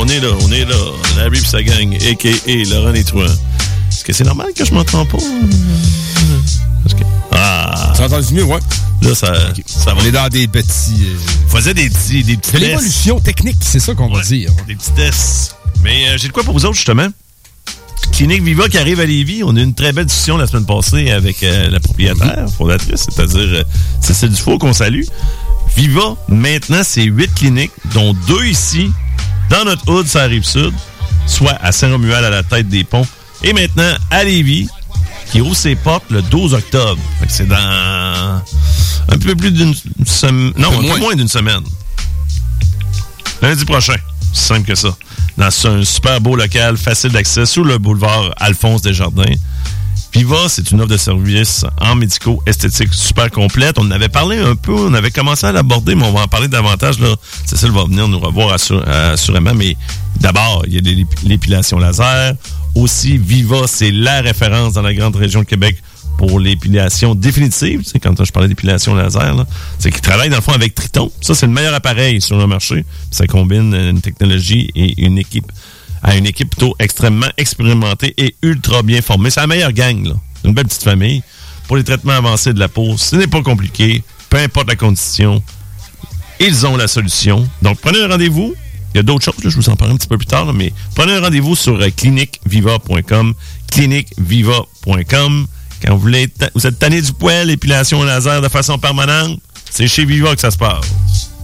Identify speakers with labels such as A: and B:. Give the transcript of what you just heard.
A: on est là. Larry pis sa gang, a.k.a. Laurent Détruant. Est-ce que c'est normal que je m'entends pas?
B: Tu entends mieux, ouais.
A: Là, ça va.
B: On est dans des petits...
A: faisait des petits tests.
B: C'est l'évolution technique, c'est ça qu'on va dire.
A: Des petits tests. Mais j'ai de quoi pour vous autres, justement? Clinique Viva qui arrive à Lévis. On a eu une très belle discussion la semaine passée avec la propriétaire, fondatrice, c'est-à-dire Cécile Dufault, qu'on salue. Viva, maintenant, c'est 8 cliniques, dont 2 ici, dans notre hood, sur la Rive-Sud, soit à Saint-Romuald, à la tête des ponts, et maintenant à Lévis, qui ouvre ses portes le 12 octobre. Fait que c'est dans un peu plus d'une semaine. Non, un peu moins d'une semaine. Lundi prochain. C'est simple que ça. Dans un super beau local, facile d'accès, sous le boulevard Alphonse Desjardins. Viva, c'est une offre de services en médico-esthétique super complète. On en avait parlé un peu, on avait commencé à l'aborder, mais on va en parler davantage. Là. Cécile va venir nous revoir assurément. Mais d'abord, il y a l'épilation laser. Aussi, Viva, c'est la référence dans la grande région de Québec pour l'épilation définitive. Tu sais, quand je parlais d'épilation laser, là, c'est qu'ils travaillent dans le fond avec Triton. Ça, c'est le meilleur appareil sur le marché. Ça combine une technologie et une équipe plutôt extrêmement expérimentée et ultra bien formée. C'est la meilleure gang, là. Une belle petite famille. Pour les traitements avancés de la peau, ce n'est pas compliqué. Peu importe la condition, ils ont la solution. Donc, prenez un rendez-vous. Il y a d'autres choses, là, je vous en parlerai un petit peu plus tard, là, mais prenez un rendez-vous sur cliniqueviva.com. cliniqueviva.com. Quand vous êtes tanné du poil, épilation laser de façon permanente, c'est chez Viva que ça se passe.